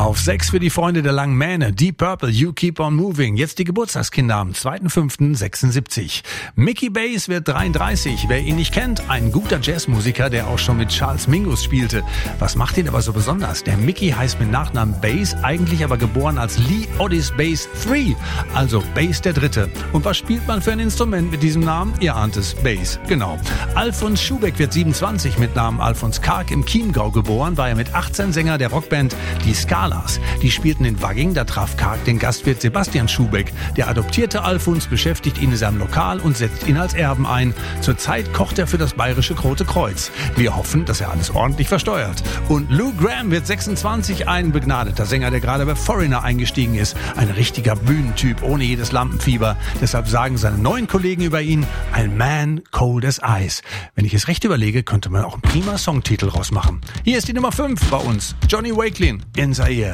Auf 6 für die Freunde der langen Mähne. Deep Purple, You Keep On Moving. Jetzt die Geburtstagskinder am 2.5.76. Mickey Bass wird 33. Wer ihn nicht kennt, ein guter Jazzmusiker, der auch schon mit Charles Mingus spielte. Was macht ihn aber so besonders? Der Mickey heißt mit Nachnamen Bass, eigentlich aber geboren als Lee Otis Bass III. Also Bass der Dritte. Und was spielt man für ein Instrument mit diesem Namen? Ihr ahnt es, Bass. Genau. Alfons Schubeck wird 27, mit Namen Alfons Karg im Chiemgau geboren, war er mit 18 Sänger der Rockband Die Skalas. Die spielten in Wagging, da traf Karg den Gastwirt Sebastian Schubeck. Der adoptierte Alfons beschäftigt ihn in seinem Lokal und setzt ihn als Erben ein. Zurzeit kocht er für das Bayerische Rote Kreuz. Wir hoffen, dass er alles ordentlich versteuert. Und Lou Gramm wird 26, ein begnadeter Sänger, der gerade bei Foreigner eingestiegen ist. Ein richtiger Bühnentyp, ohne jedes Lampenfieber. Deshalb sagen seine neuen Kollegen über ihn, ein Man cold as ice. Wenn ich es recht überlege, könnte man auch einen prima Songtitel rausmachen. Hier ist die Nummer 5 bei uns. Johnny Wakelin, In Zaire.